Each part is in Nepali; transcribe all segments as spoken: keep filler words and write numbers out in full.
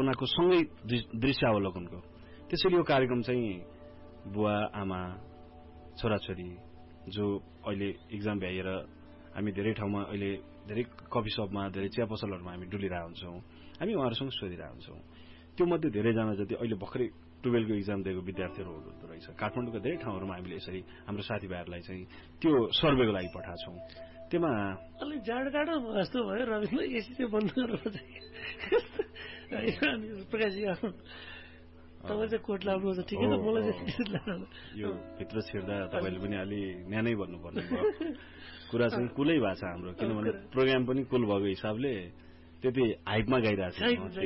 घटनाको सँगै दृश्यावलोकनको। त्यसैले यो कार्यक्रम चाहिँ बुवा आमा छोराछोरी जो अहिले इक्जाम भ्याएर हामी धेरै ठाउँमा अहिले धेरै कफी शपमा धेरै चिया पसलहरूमा हामी डुलिरहेका हुन्छौँ, हामी उहाँहरूसँग सोधिरहेका हुन्छौँ। त्यो मध्ये धेरैजना जति अहिले भर्खरै टुवेल्भको इक्जाम दिएको विद्यार्थीहरू हुनुहुँदो रहेछ। काठमाडौँको धेरै ठाउँहरूमा हामीले यसरी हाम्रो साथीभाइहरूलाई चाहिँ त्यो सर्वेको लागि पठाएको छौँ। त्यसमा अलिक जाडो जाडो जस्तो भयो रविन्द्र, एसी चाहिँ बन्द गर्नु प्रकाशजी तपाईँ चाहिँ कोट लाउनुहुन्छ ठिकै छ, मलाई चाहिँ यो भित्र छिर्दा तपाईँले पनि अलि न्यानै भन्नुपर्ने भयो। कुरा चाहिँ कुलै भएको छ हाम्रो, किनभने प्रोग्राम पनि कुल भएको हिसाबले त्यति हाइपमा गइरहेको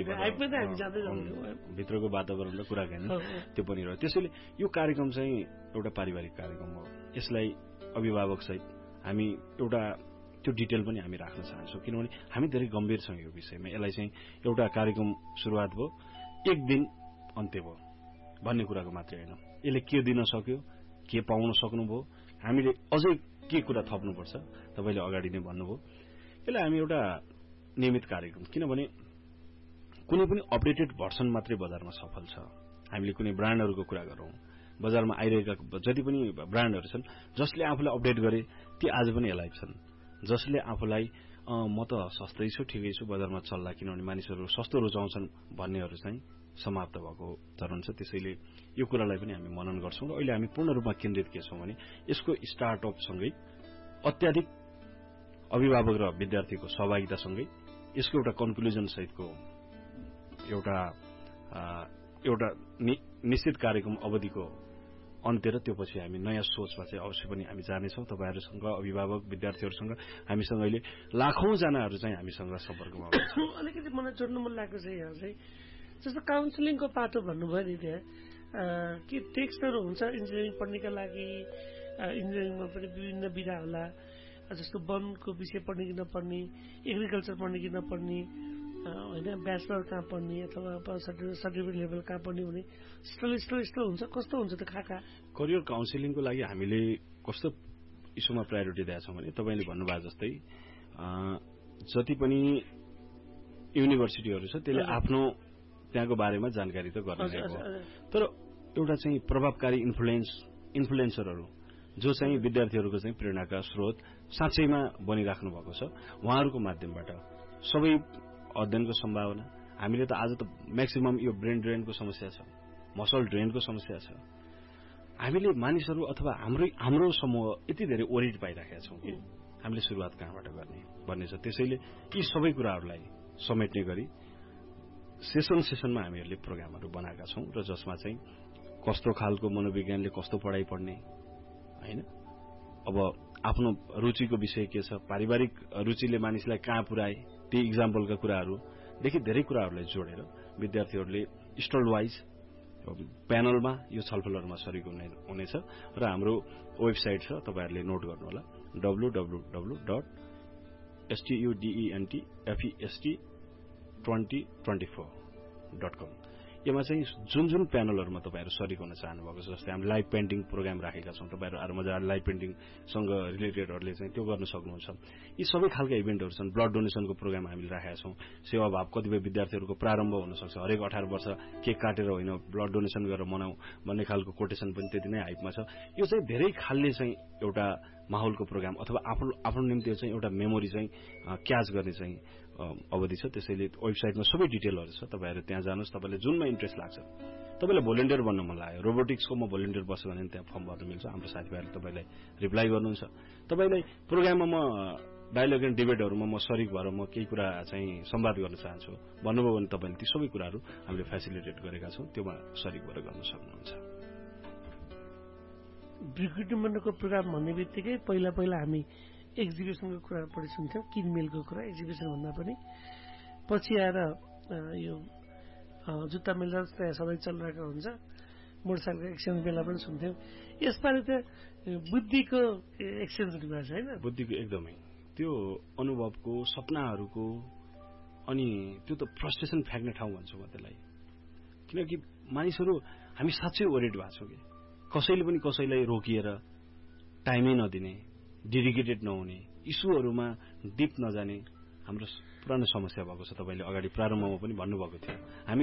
छ। भित्रको वातावरण र कुराकानी त्यो पनि रह्यो। त्यसैले यो कार्यक्रम चाहिँ एउटा पारिवारिक कार्यक्रम हो। यसलाई अभिभावकसहित हामी एउटा त्यो डिटेल पनि हामी राख्न चाहन्छौँ, किनभने हामी धेरै गम्भीर छौँ यो विषयमा। यसलाई चाहिँ एउटा कार्यक्रम सुरुवात भयो, एक दिन अन्त्य भयो भन्ने कुराको मात्रै होइन। यसले के दिन सक्यो, के पाउन सक्नुभयो, हामीले अझै के कुरा थप्नुपर्छ, तपाईँले अगाडि नै भन्नुभयो। यसलाई हामी एउटा नियमित कार्यक्रम, किनभने कुनै पनि अपडेटेड भर्सन मात्रै बजारमा सफल छ। हामीले कुनै ब्रान्डहरूको कुरा गरौँ, बजारमा आइरहेका जति पनि ब्रान्डहरू छन् जसले आफूलाई अपडेट गरे ती आज पनि एलाइभ छन्। जसले आफूलाई म त सस्तै छु, ठिकै छु, बजारमा चल्ला, किनभने मानिसहरू सस्तो रुचाउँछन् भन्नेहरू चाहिँ समाप्त भएको चरण छ। त्यसैले यो कुरालाई पनि हामी मनन गर्छौँ र अहिले हामी पूर्ण रूपमा केन्द्रित के छौँ भने यसको स्टार्टअपसँगै अत्याधिक अभिभावक र विद्यार्थीको सहभागितासँगै यसको एउटा कन्क्लुजन सहितको एउटा एउटा निश्चित कार्यक्रम अवधिको अन्त्य र त्यो पछि हामी नयाँ सोचमा चाहिँ अवश्य पनि हामी जानेछौँ। तपाईँहरूसँग, अभिभावक विद्यार्थीहरूसँग हामीसँग अहिले लाखौं जनाहरू चाहिँ हामीसँग सम्पर्कमा आउँछन्। अलिकति मलाई जोड्नु मन लागेको छ यहाँ चाहिँ, जस्तो काउन्सिलिङको पाटो भन्नुभयो नि, त्यहाँ के टेक्स्टहरू हुन्छ इन्जिनियरिङ पढ्नेका लागि? इन्जिनियरिङमा पनि विभिन्न विधा होला, जस्तो वनको विषय पढ्ने कि नपढ्ने, एग्रिकल्चर पढ्ने कि नपढ्ने, होइन ब्याचलर कहाँ पढ्ने अथवा सर्टिफिकेट लेभल कहाँ पढ्ने भने स्टल स्टल स्टल हुन्छ, कस्तो हुन्छ त खाका? करियर काउन्सिलिङको लागि हामीले कस्तो इस्युमा प्रायोरिटी दिएका छौँ भने तपाईँले भन्नुभएको जस्तै जति पनि युनिभर्सिटीहरू छ त्यसले आफ्नो त्यहाँको बारेमा जानकारी त गर्ने हो, तर एउटा चाहिँ प्रभावकारी इन्फ्लुएन्स इन्फ्लुएन्सरहरू जो चाहिँ विद्यार्थीहरूको चाहिँ प्रेरणाका स्रोत साँच्चैमा बनिराख्नु भएको छ, उहाँहरूको माध्यमबाट सबै अध्ययनको सम्भावना। हामीले त आज त म्याक्सिमम यो ब्रेन ड्रेनको समस्या छ, मसल ड्रेनको समस्या छ। हामीले मानिसहरू अथवा हाम्रो हाम्रो समूह यति धेरै ओरिड पाइराखेका छौँ कि हामीले सुरुवात कहाँबाट गर्ने भन्ने छ। त्यसैले यी सबै कुराहरूलाई समेट्ने गरी सेसन सेसनमा हामीहरूले प्रोग्रामहरू बनाएका छौँ र जसमा चाहिँ कस्तो खालको मनोविज्ञानले कस्तो पढाइ पढ्ने, होइन, अब आफ्नो रुचिको विषय के छ, पारिवारिक रुचिले मानिसलाई कहाँ पुर्याए, ती इक्जाम्पलका कुराहरूदेखि धेरै कुराहरूलाई जोडेर विद्यार्थीहरूले स्टल वाइज प्यानलमा यो छलफलहरूमा सरिक हुनेछ र हाम्रो वेबसाइट छ, तपाईँहरूले नोट गर्नुहोला, W W W dot एसटीयुडिइएनटी एफइएसटी twenty twenty four dot कम। यसमा चाहिँ जुन जुन प्यानलहरूमा तपाईँहरू सरिक हुन चाहनुभएको छ, जस्तै हामी लाइभ पेन्टिङ प्रोग्राम राखेका छौँ, तपाईँहरू अरू मजाले लाइभ पेन्टिङसँग रिलेटेडहरूले चाहिँ त्यो गर्न सक्नुहुन्छ। यी सबै खालका इभेन्टहरू छन्। ब्लड डोनेसनको प्रोग्राम हामीले राखेका छौँ। सेवाभाव कतिपय विद्यार्थीहरूको प्रारम्भ हुनसक्छ, हरेक अठार वर्ष केक काटेर होइन ब्लड डोनेसन गरेर मनाऊ भन्ने खालको कोटेसन पनि त्यति नै हाइपमा छ। यो चाहिँ धेरै खालले चाहिँ एउटा माहौलको प्रोग्राम अथवा आफ्नो आफ्नो निम्ति चाहिँ एउटा मेमोरी चाहिँ क्याच गर्ने चाहिँ अवधि छ। त्यसैले वेबसाइटमा सबै डिटेलहरू छ, तपाईँहरू त्यहाँ जानुहोस्। तपाईँलाई जुनमा इन्ट्रेस्ट लाग्छ, तपाईँलाई भोलिन्टियर बन्न मन लाग्यो, रोबोटिक्सको म भोलिन्टियर बस्छु भने त्यहाँ फर्म भर्नु मिल्छ। हाम्रो साथीभाइहरूले तपाईँलाई रिप्लाई गर्नुहुन्छ। तपाईँलाई प्रोग्राममा म डायलग एन्ड डिबेटहरूमा म सरिक भएर म केही कुरा चाहिँ संवाद गर्न चाहन्छु भन्नुभयो भने तपाईँले ती सबै कुराहरू हामीले फेसिलिटेट गरेका छौँ, त्योमा सरिक भएर गर्न सक्नुहुन्छ। रिक्रुटमेन्टको प्रोग्राम भन्ने बित्तिकै पहिला पहिला हामी एक्जिबिसनको कुरा बढी सुन्थ्यौँ, किनमेलको कुरा एक्जिबिसन भन्दा पनि। पछि आएर यो जुत्ता मेला त्यहाँ सधैँ चलिरहेको हुन्छ, मोटरसाइकलको एक्सचेन्ज मेला पनि सुन्थ्यौँ। यसपालि त बुद्धिको एक्सचेन्ज हुनुभएको छ, होइन? बुद्धिको एकदमै त्यो अनुभवको, सपनाहरूको, अनि त्यो त फ्रस्ट्रेसन फ्याँक्ने ठाउँ भन्छु म त्यसलाई। किनकि मानिसहरू हामी साँच्चै ओरिड भएको छौँ कि कसैले पनि कसैलाई रोकिएर टाइमै नदिने, डेडिकेटेड नहुने, इस्युहरूमा डिप नजाने हाम्रो पुरानो समस्या भएको छ। तपाईँले अगाडि प्रारम्भमा पनि भन्नुभएको थियो। हामी